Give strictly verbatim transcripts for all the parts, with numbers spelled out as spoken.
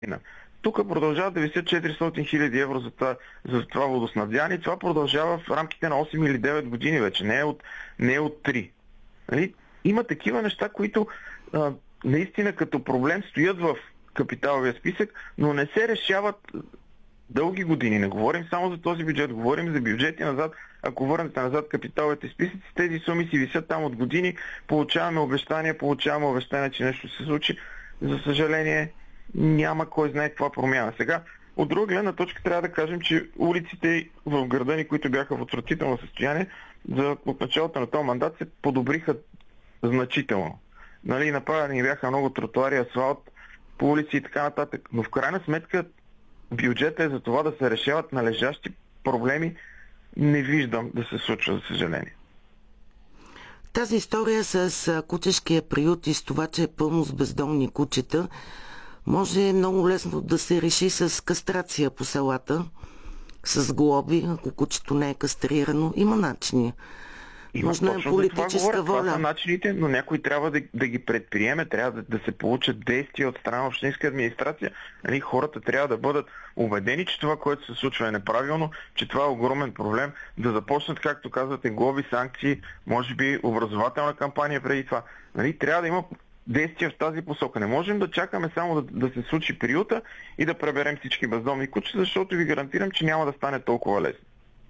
Тук продължават да висят четиристотин хиляди евро за това, за това водоснабдяване и това продължава в рамките на осем или девет години вече, не е от, не е от три. Нали? Има такива неща, които а, наистина като проблем стоят в капиталовия списък, но не се решават дълги години. Не говорим само за този бюджет, говорим за бюджети назад. Ако върнете назад капиталовите списъци, тези суми си висят там от години, получаваме обещания, получаваме обещания, че нещо се случи. За съжаление, няма кой знае каква промяна. Сега, от друга гледна точка трябва да кажем, че улиците в града ни, които бяха в отвратително състояние, за, от началото на този мандат се подобриха значително. Нали, направени бяха много тротуари, асфалт по улици и така нататък. Но в крайна сметка бюджета е за това да се решават належащи проблеми. Не виждам да се случва, за съжаление. Тази история с кучешкия приют и с това, че е пълно с бездомни кучета, може много лесно да се реши с кастрация по селата, с глоби, ако кучето не е кастрирано. Има начини. Нужна е политическа воля. Това са начините, но някой трябва да, да ги предприеме, трябва да, да се получат действия от страна на общинска администрация. Нали, хората трябва да бъдат убедени, че това, което се случва е неправилно, че това е огромен проблем, да започнат, както казвате, глоби, санкции, може би образователна кампания преди това. Нали, трябва да има действия в тази посока. Не можем да чакаме само да, да се случи приюта и да преберем всички бездомни кучета, защото ви гарантирам, че няма да стане толкова лесно.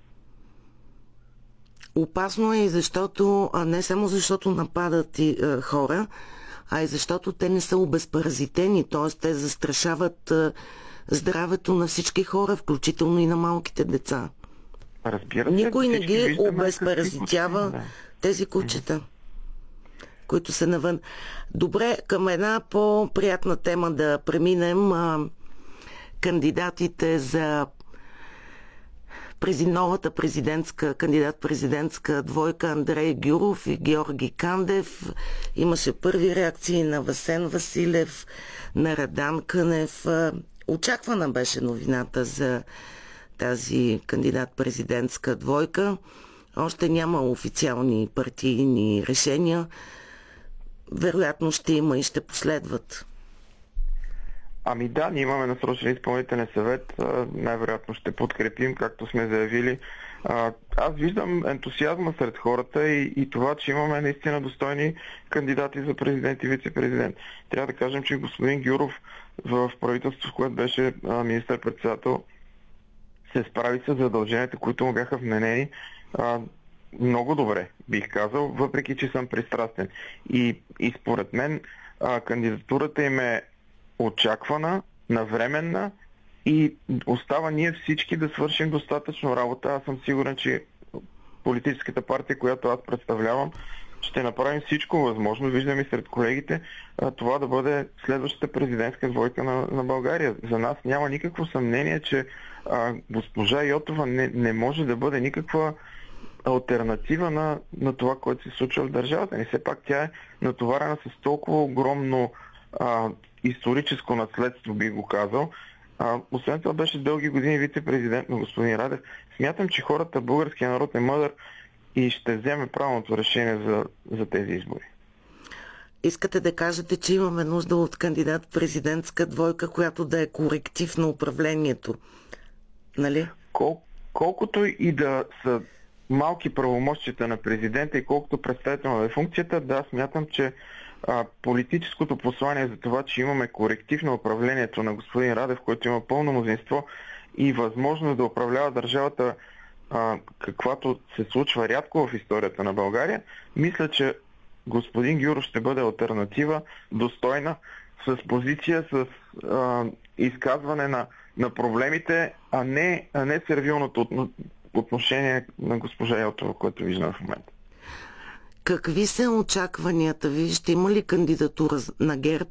Опасно е и защото, а не само защото нападат и а, хора, а и защото те не са обезпаразитени, т.е. те застрашават а, здравето на всички хора, включително и на малките деца. Разбира се, никой не ги обезпаразитява да. Тези кучета, които са навън. Добре, към една по-приятна тема да преминем. А, кандидатите за през новата президентска, кандидат-президентска двойка Андрей Гюров и Георги Кандев. Имаше първи реакции на Асен Василев, на Радан Кънев. Очаквана беше новината за тази кандидат-президентска двойка. Още няма официални партийни решения. Вероятно ще има и ще последват. Ами да, ние имаме насрочен изпълнителен съвет, най-вероятно ще подкрепим, както сме заявили. Аз виждам ентусиазма сред хората и, и това, че имаме наистина достойни кандидати за президент и вице-президент. Трябва да кажем, че господин Гюров в правителството, в което беше министър-председател, се справи с задълженията, които му бяха вменени много добре, бих казал, въпреки че съм пристрастен. И, и според мен кандидатурата им е очаквана, навременна и остава ние всички да свършим достатъчно работа. Аз съм сигурен, че политическата партия, която аз представлявам, ще направим всичко възможно. Виждам и сред колегите това да бъде следващата президентска двойка на, на България. За нас няма никакво съмнение, че а, госпожа Йотова не, не може да бъде никаква алтернатива на, на това, което се случва в държавата. И все пак тя е натоварена с толкова огромно а, историческо наследство, би го казал. А, освен това беше дълги години вице-президент на господин Радев. Смятам, че хората, българския народ е мъдър и ще вземе правилното решение за, за тези избори. Искате да кажете, че имаме нужда от кандидат-президентска двойка, която да е коректив на управлението, нали? Кол, колкото и да са малки правомощията на президента и колкото представителна е функцията, да, смятам, че а, политическото послание за това, че имаме коректив на управлението на господин Радев, който има пълно мнозинство и възможност да управлява държавата, а, каквато се случва рядко в историята на България, мисля, че господин Гюров ще бъде алтернатива, достойна, с позиция, с а, изказване на, на проблемите, а не, а не сервилното отношение на госпожа Йотова, което виждам в момента. Какви са очакванията ви? Ще има ли кандидатура на ГЕРБ?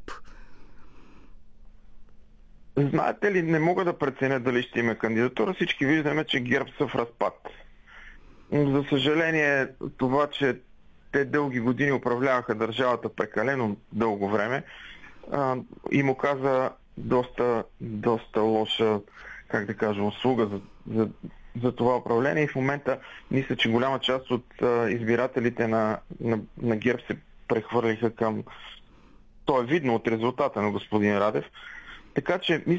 Знаете ли, не мога да преценя дали ще има кандидатура. Всички виждаме, че ГЕРБ са в разпад. За съжаление, това, че те дълги години управляваха държавата прекалено дълго време, и му каза доста, доста лоша, как да кажа, услуга за, за, за това управление и в момента мисля, че голяма част от а, избирателите на, на, на ГЕРБ се прехвърлиха към... То е видно от резултата на господин Радев. Така че мисля,